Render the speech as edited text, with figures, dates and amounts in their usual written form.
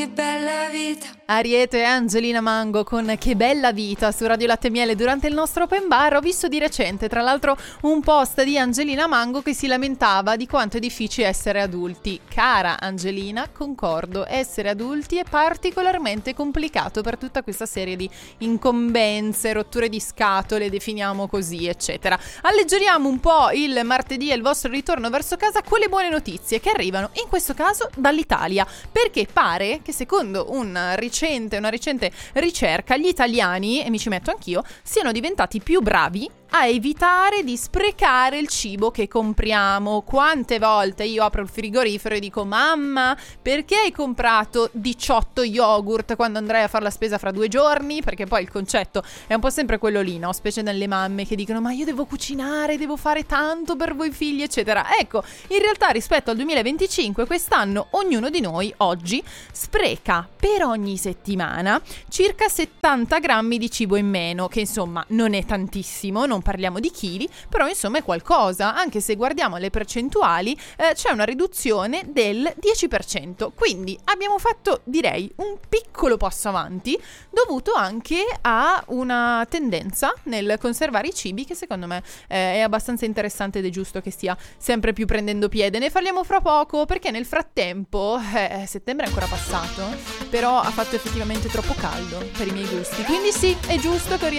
che bella vita. Ariete e Angelina Mango con Che bella vita su Radio Latte e Miele. Durante il nostro open bar ho visto di recente, tra l'altro, un post di Angelina Mango che si lamentava di quanto è difficile essere adulti. Cara Angelina, concordo, essere adulti è particolarmente complicato per tutta questa serie di incombenze, rotture di scatole, definiamo così, eccetera. Alleggeriamo un po' il martedì e il vostro ritorno verso casa con le buone notizie che arrivano, in questo caso, dall'Italia, perché pare che secondo una recente ricerca gli italiani, e mi ci metto anch'io, siano diventati più bravi a evitare di sprecare il cibo che compriamo. Quante volte io apro il frigorifero e dico: mamma, perché hai comprato 18 yogurt quando andrai a fare la spesa fra 2 giorni? Perché poi il concetto è un po' sempre quello lì, no? Specie nelle mamme che dicono: ma io devo cucinare, devo fare tanto per voi figli, eccetera. Ecco, in realtà rispetto al 2025, quest'anno ognuno di noi oggi spreca per ogni settimana circa 70 grammi di cibo in meno, che insomma non è tantissimo, non parliamo di chili, però insomma è qualcosa. Anche se guardiamo le percentuali, c'è una riduzione del 10%, quindi abbiamo fatto, direi, un piccolo passo avanti, dovuto anche a una tendenza nel conservare i cibi che secondo me è abbastanza interessante ed è giusto che stia sempre più prendendo piede. Ne parliamo fra poco, perché nel frattempo settembre è ancora passato, però ha fatto effettivamente troppo caldo per i miei gusti, quindi sì, è giusto che